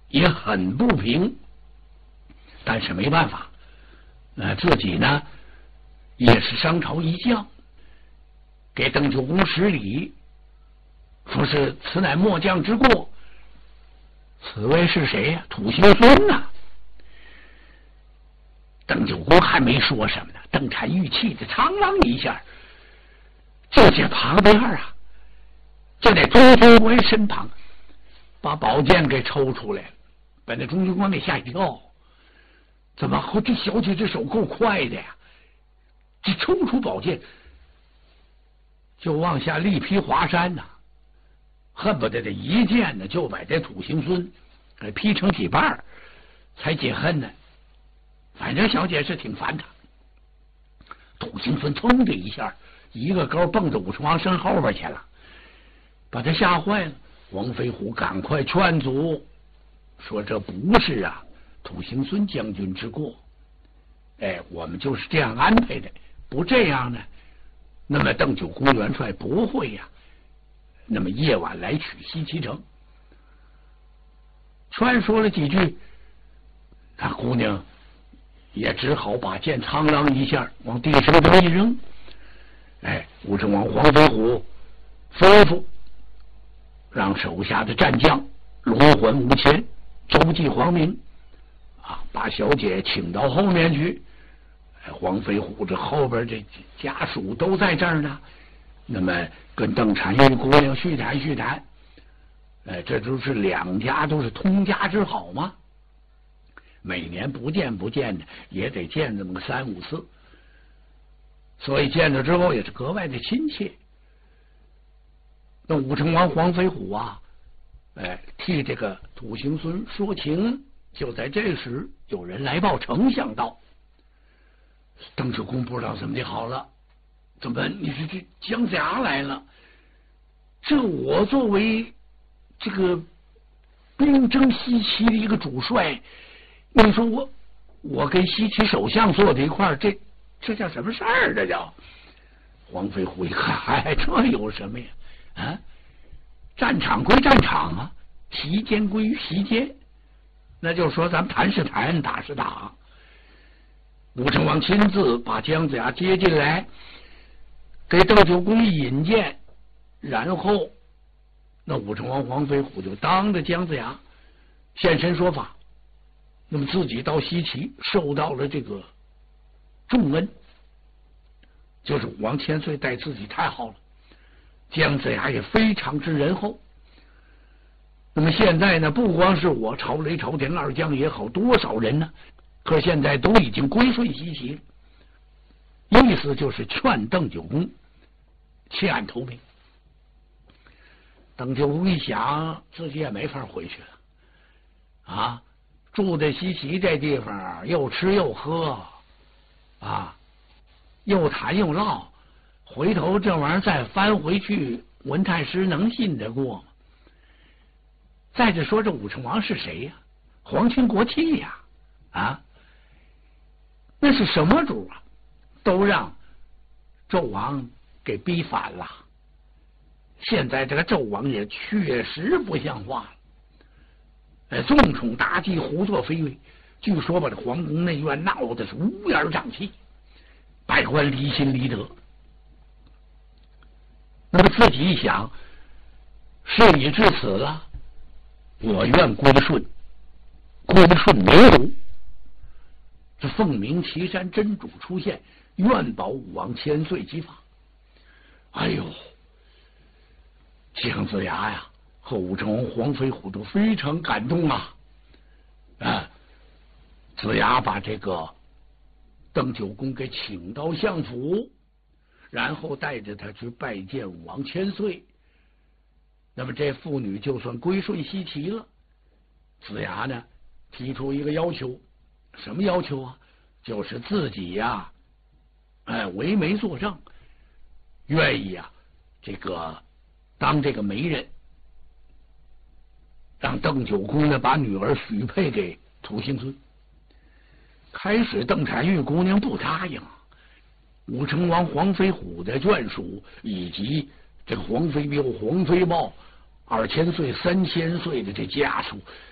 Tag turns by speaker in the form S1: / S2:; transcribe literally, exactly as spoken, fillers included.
S1: 也很不平，但是没办法，呃，自己呢也是商朝一将，给邓九公施礼，说是此乃末将之过。此位是谁呀、啊？土行孙呐、啊！邓九公还没说什么呢，邓婵玉气的苍啷一下，就在旁边啊，就在钟军官身旁，把宝剑给抽出来了，把那钟军官给吓一跳。怎么这小姐这手够快的呀？这抽出宝剑就往下力劈华山呐、啊，恨不得这一剑呢就把这土行孙给劈成几半才解恨呢。反正小姐是挺烦他。土行孙噌的一下，一个高蹦到武成王身后边去了，把他吓坏了。王飞虎赶快劝阻，说这不是啊土行孙将军之过，哎，我们就是这样安排的，不这样呢，那么邓九公元帅不会呀、啊，那么夜晚来取西岐城。劝说了几句，那姑娘也只好把剑苍啷一下往地上这么一扔。哎，武成王黄飞虎吩咐让手下的战将龙环吴谦、周记黄明啊，把小姐请到后面去。哎，黄飞虎这后边这家属都在这儿呢，那么跟邓婵玉姑娘叙谈叙谈。哎，这就是两家都是通家之好嘛。每年不见不见的，也得见这么个三五次，所以见了之后也是格外的亲切。那武成王黄飞虎啊，哎，替这个土行孙说情。就在这时，有人来报丞相道：邓九公不知道怎么的好了，怎么你是这姜子牙来了？这我作为这个兵征西岐的一个主帅，你说我我跟西岐首相坐在一块儿，这这叫什么事儿？这叫黄飞虎一看，哎，这有什么呀？啊，战场归战场啊，席间归席间，那就说咱们谈是谈，打是打。武成王亲自把姜子牙接进来，给邓九公引荐，然后那武成王黄飞虎就当着姜子牙现身说法，那么自己到西岐受到了这个重恩，就是武王千岁待自己太好了，姜子牙也非常之仁厚。那么现在呢，不光是我朝雷朝天二将也好，多少人呢？可现在都已经归顺西岐了，意思就是劝邓九公弃暗投明。邓九公一想，自己也没法回去了啊，住在西岐这地方，又吃又喝啊，又谈又唠，回头这玩意儿再翻回去，文太师能信得过吗？再者说，这武成王是谁呀、啊？皇亲国戚呀！啊，那是什么主啊？都让纣王给逼反了。现在这个纣王也确实不像话了，哎，纵宠大计，胡作非为。据说把这皇宫内院闹的是乌烟瘴气，百官离心离德。那么自己一想，事已至此了，我愿归顺，归顺没有。这凤鸣岐山真主出现，愿保武王千岁之法。哎呦，姜子牙呀和武成王黄飞虎都非常感动啊！啊，子牙把这个邓九公给请到相府，然后带着他去拜见武王千岁。那么这妇女就算归顺西岐了。子牙呢提出一个要求，什么要求啊？就是自己呀，哎，为媒作证，愿意啊，这个当这个媒人，让邓九公呢把女儿许配给土行孙。开始邓婵玉姑娘不答应，武成王黄飞虎的眷属以及这个黄飞彪、黄飞豹二千岁、三千岁的这家属